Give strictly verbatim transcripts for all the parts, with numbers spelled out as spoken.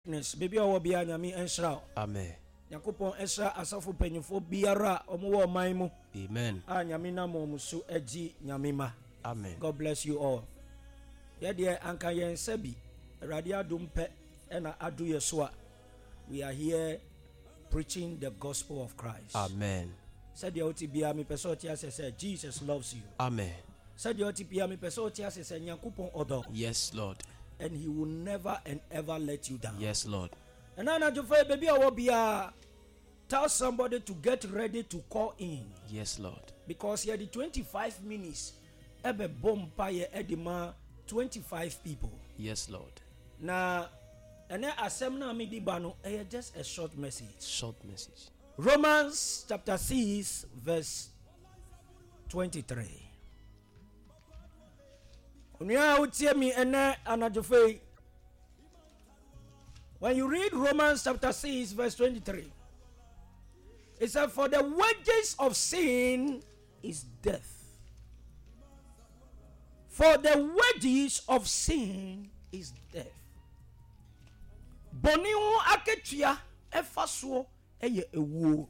Baby, I will be a nyami enshra. Amen. Yakupon enshra asafu penyufo biara omuwo maimu. Amen. A nyamina mo musu eji nyamima. Amen. God bless you all. Yedie anka yen sebi radia dumpe ena adu yeswa. We are here preaching the gospel of Christ. Amen. Said the otibia mi peso tia se Jesus loves you. Amen. Said the otibia mi peso tia se Yakupon odo. Yes, Lord. And he will never and ever let you down. Yes, Lord. And now, baby, I will be a tell somebody to get ready to call in. Yes, Lord. Because here the twenty-five minutes, ebe bompire edima twenty-five people. Yes, Lord. Now, and then asemna mi di bano, eh, just a short message. Short message. Romans chapter six, verse twenty-three. When you read Romans chapter six, verse twenty-three, it says, for the wages of sin is death. For the wages of sin is death. Boniu aketua efaso eye ewu.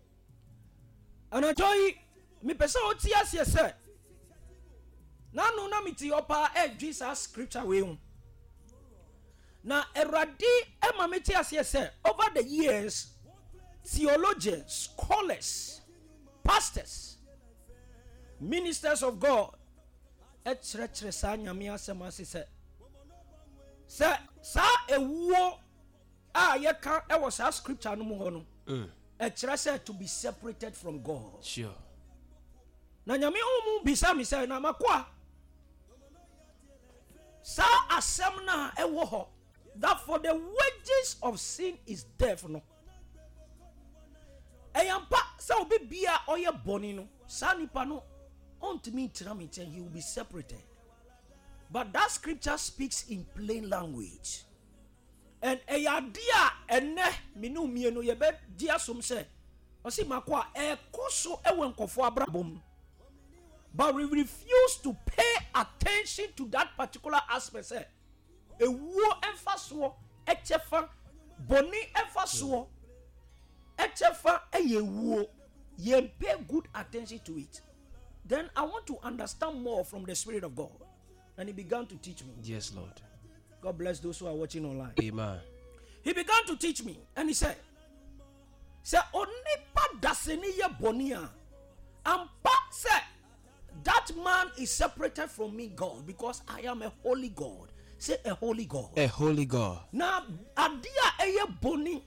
Anajoy mi pesa oti ase se. Na no na miti opa e Jesus scripture we hu. Na eradi e mameti ase se over the years theologians, scholars, pastors, ministers of God et chre sa nyame asema se se se sa ewuo a ye kan e wo sa scripture no mu ho no mm. e chre se to be separated from God. Sure. Na nyame umu bisa mi se na makwa sa asem na e wo ho that for the wages of sin is death no. Eyampa sa obi bia oye boni no sa nipa no ontimi tramite he will be separated. But that scripture speaks in plain language. And eyadia ene minu mienu yebe dia som se osi makwa e koso ewe nkofo abrabom. But we refuse to pay attention to that particular aspect. Say, a war emphasis, echefa, boni emphasis, echefa, a war. You pay good attention to it. Then I want to understand more from the Spirit of God. And he began to teach me. Yes, Lord. God bless those who are watching online. Amen. He began to teach me, and he said, "Say onipa daseni ye bonia, ampa say." That man is separated from me, God, because I am a holy God. Say a holy God. A holy God. Now, adia eye boni,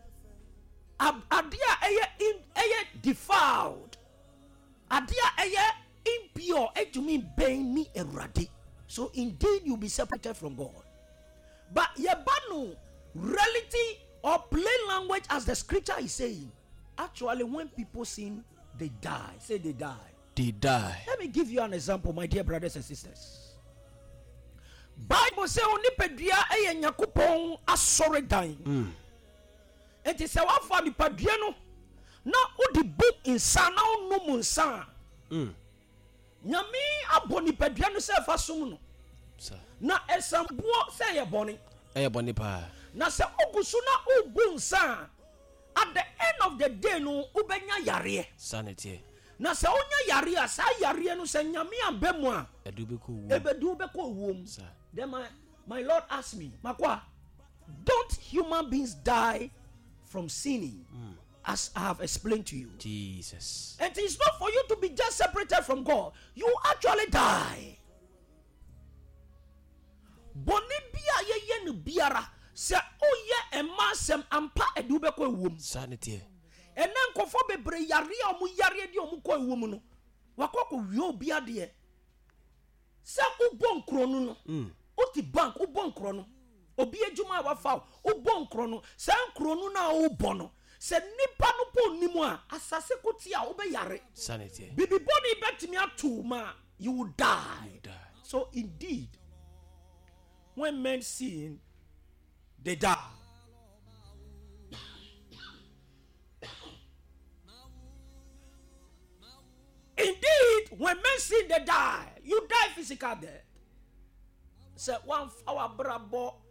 adia eye in eye defiled, adia eye impure. It to me bang me eradi. So indeed, you be separated from God. But yebanu reality or plain language, as the scripture is saying, actually, when people sin, they die. Say they die. They die. Let me give you an example, my dear brothers and sisters. Bible say oni pedua eye Yakupon asore dan. Mm. Enti se wa fa ni pedua no na odi book insa na onu mu nsa. Mm. Nyame aboni pedua no se fa som no. Sir. Na esambuo se ye boni. Eye boni pa. Na se ogusu na obu nsa. At the end of the day no ubenya yare. Sanity. Na se onya yare a sa yare no se nyame abemu a edubeko wo ebedubeko wom. Then my my Lord asked me, Makwa, don't human beings die from sinning? Mm. As I have explained to you. Jesus. And it is not for you to be just separated from God. You actually die. Boni bia ye ye no biara se oye emasem ampa edubeko wom. Sanity. And then kofo bebre yare omu yare di omu ko ewu mu no wakoko wi obi ade se ubon krono no mm. Oti bank ubon krono obi ejuma wa fa ubon krono se krono na ubon no se nipa no po nimu a asase koti a obe yare sanity bibi boni betimi atu ma you will die. You die. So indeed when men sin they die. Indeed, when men sin, they die. You die physical death. Say one our brabo